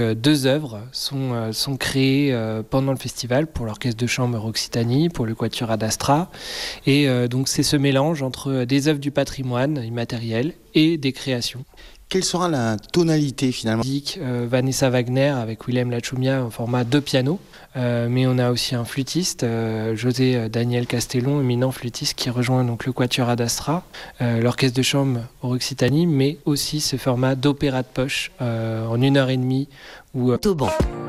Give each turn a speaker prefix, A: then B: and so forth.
A: Deux œuvres sont créées pendant le festival pour l'Orchestre de chambre Occitanie, pour le Quatuor Ad Astra. Et donc c'est ce mélange entre des œuvres du patrimoine immatériel et des créations.
B: Quelle sera la tonalité finalement?
A: Vanessa Wagner avec Willem Lachumia en format 2 pianos. Mais on a aussi un flûtiste, José Daniel Castellon, éminent flûtiste qui rejoint donc le Quatuor Ad Astra, l'Orchestre de chambre Occitanie, mais aussi ce format d'opéra de poche en 1h30.
C: Montauban.